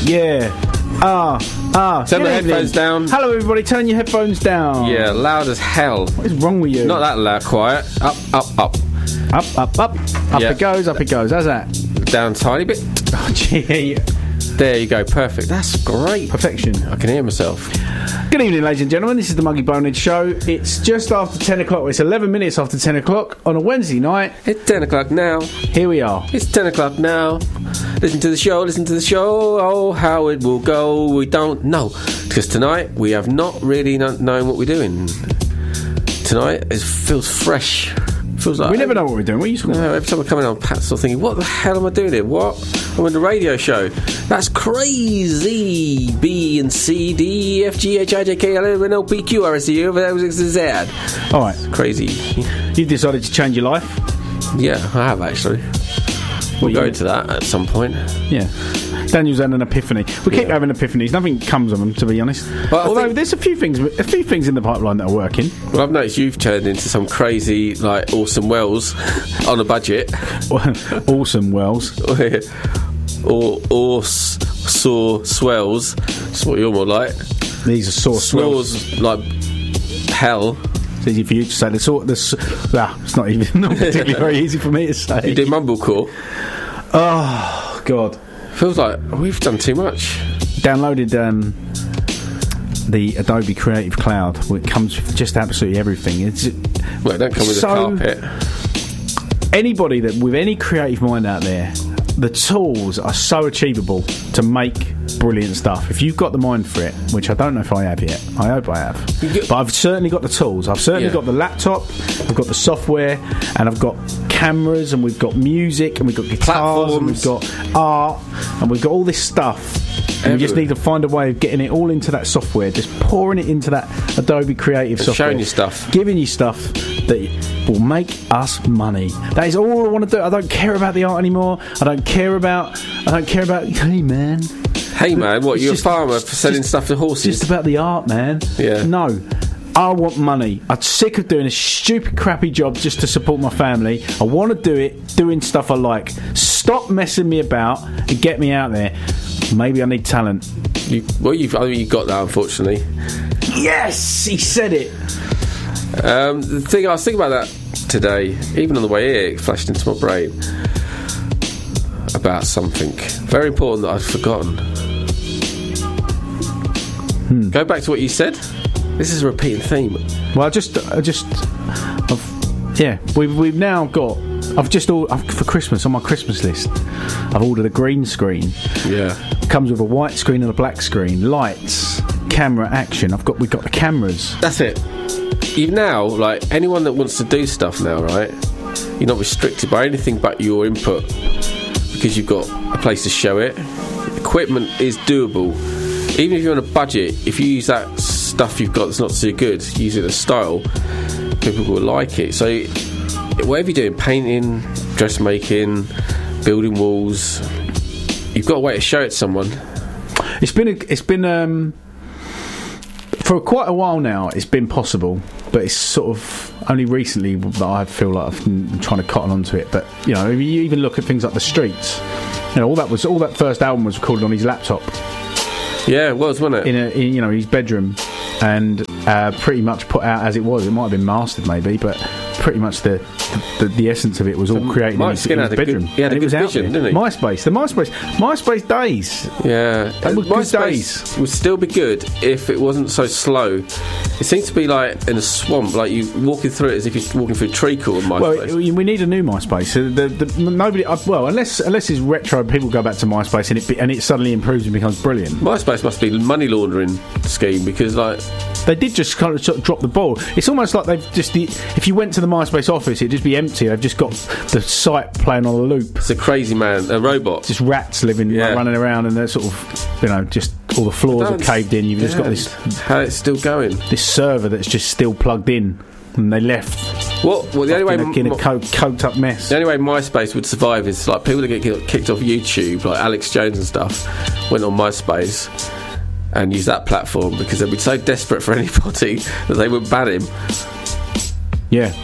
Yeah. Turn the headphones down. Hello, everybody. Turn your headphones down. Yeah, loud as hell. What is wrong with you? Not that loud, quiet. Up. Up Yeah. it goes, up it goes. How's that? Down a tiny bit. Oh, gee. There you go, perfect. That's great. Perfection. I can hear myself. Good evening, ladies and gentlemen. This is the Muggy Bonehead Show. It's just after 10 o'clock. It's 11 minutes after 10 o'clock on a Wednesday night. It's 10 o'clock now. Here we are. It's 10 o'clock now. Listen to the show. Oh, how it will go, we don't know. Because tonight, we have not really known what we're doing. Tonight, it feels fresh. Feels like We never know what we're doing. What are you talking about? every time I come in, I'm sort of thinking, what the hell am I doing here? What? I'm on the radio show. That's crazy. B and C, D, E, F, G, H, I, J, K, L, M, N, O, P, Q, R, S, T, U, V, X, Y, Z. All right. Crazy. You've decided to change your life? Yeah, I have actually. We'll go into that at some point. Yeah. Daniel's had an epiphany. We keep having epiphanies. Nothing comes of them, to be honest. Well, although there's a few things in the pipeline that are working. Well, I've noticed you've turned into some crazy, like, Orson Welles on a budget. Awesome Wells. or saw swells. That's what you're more like. These are sore swells. Snores like hell. It's easy for you to say. It's not particularly very easy for me to say. You do mumblecore. Oh, God. Feels like we've done too much. Downloaded the Adobe Creative Cloud. It comes with just absolutely everything. Well, it don't come with a carpet. Anybody with any creative mind out there, the tools are so achievable to make brilliant stuff. If you've got the mind for it, which I don't know if I have yet, I hope I have, but I've certainly got the tools. I've certainly got the laptop, I've got the software, and I've got cameras, and we've got music, and we've got guitars, and we've got art, and we've got all this stuff. And we just need to find a way of getting it all into that software, just pouring it into that Adobe Creative software. Showing you stuff. Giving you stuff that will make us money. That is all I want to do. I don't care about the art anymore. I don't care about hey man. Hey man, what, you're a farmer for selling stuff to horses? It's just about the art, man. Yeah. No. I want money. I'm sick of doing a stupid, crappy job just to support my family. I want to do it doing stuff I like. Stop messing me about and get me out there. Maybe I need talent. You got that, unfortunately. Yes, he said it. The thing I was thinking about that today, even on the way here, it flashed into my brain about something very important that I'd forgotten. Go back to what you said. This is a repeating theme. Well, we've now got. For Christmas, on my Christmas list, I've ordered a green screen. Yeah. Comes with a white screen and a black screen, lights, camera, action. We've got the cameras. That's it. You've now, like, anyone that wants to do stuff now, right? You're not restricted by anything but your input because you've got a place to show it. Equipment is doable. Even if you're on a budget, if you use that stuff you've got that's not so good, use it as style, people will like it. So whatever you're doing, painting, dressmaking, building walls, you've got a way to show it to someone. It's been for quite a while now. It's been possible, but it's sort of only recently that I feel like I've been trying to cotton onto it. But you know, if you even look at things like The Streets, you know, all that first album was recorded on his laptop. Yeah, it was, wasn't it? In his bedroom, and pretty much put out as it was. It might have been mastered, maybe, but pretty much the essence of it was all created in his bedroom. He had a good vision, didn't he? MySpace days. Yeah, they were good days. Would still be good if it wasn't so slow. It seems to be like in a swamp, like you walking through it as if you're walking through a treacle on MySpace. Well, we need a new MySpace. Nobody. Unless it's retro, people go back to MySpace and it suddenly improves and becomes brilliant. MySpace must be a money laundering scheme because they did just kind of drop the ball. It's almost like they've just if you went to the MySpace office, it'd just be empty. They've just got the site playing on a loop. It's a crazy man, a robot. Just rats running around, and they're sort of, just all the floors are caved in. You've just got this. How it's still going? This server that's just still plugged in, and they left. Well, the only way in a coked up mess. The only way MySpace would survive is like people that get kicked off YouTube, like Alex Jones and stuff, went on MySpace and used that platform because they'd be so desperate for anybody that they would ban him. Yeah.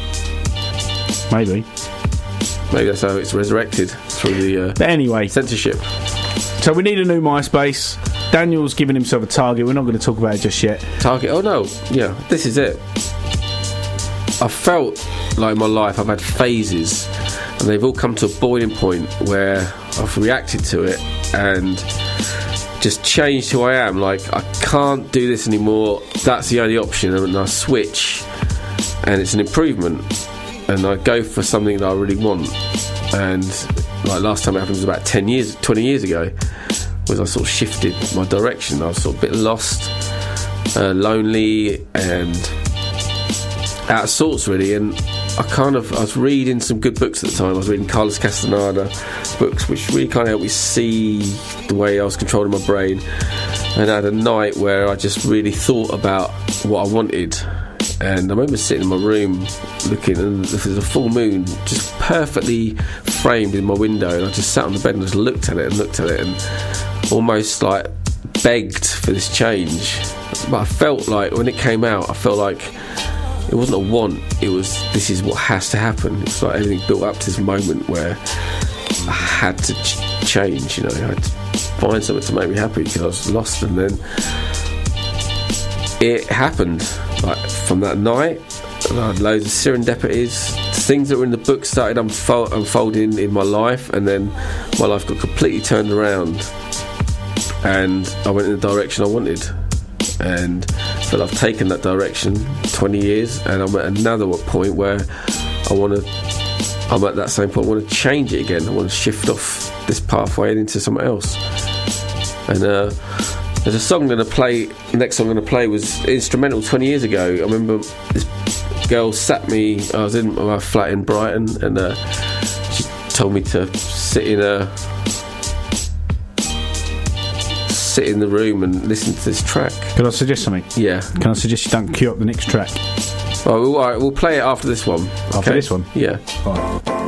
Maybe that's how it's resurrected through the but anyway, censorship. So we need a new MySpace. Daniel's giving himself a target. We're not going to talk about it just yet. Target? Oh no, yeah, this is it. I felt like in my life I've had phases, and they've all come to a boiling point where I've reacted to it and just changed who I am. Like, I can't do this anymore, that's the only option, and I switch, and it's an improvement, and I go for something that I really want. And like last time it happened was about 20 years ago, was I sort of shifted my direction. I was sort of a bit lost, lonely, and out of sorts really. And I was reading some good books at the time. I was reading Carlos Castaneda books, which really kind of helped me see the way I was controlling my brain. And I had a night where I just really thought about what I wanted. And I remember sitting in my room looking, and there's a full moon just perfectly framed in my window, and I just sat on the bed and just looked at it and almost like begged for this change. But I felt like when it came out, I felt like it wasn't a want, it was, this is what has to happen. It's like everything built up to this moment where I had to change, you know, I had to find something to make me happy because I was lost. And then it happened. Like, from that night, I had loads of serendipities. Things that were in the book started unfolding in my life, and then my life got completely turned around, and I went in the direction I wanted. And I feel I've taken that direction 20 years, and I'm at another point where I'm at that same point. I want to change it again. I want to shift off this pathway and into something else. And there's a song I'm going to play. The next song I'm going to play was instrumental 20 years ago. I remember this girl sat me. I was in my flat in Brighton, and she told me to sit in the room and listen to this track. Can I suggest something? Yeah. Can I suggest you don't queue up the next track? All right, we'll play it after this one. After this one? Yeah. All right.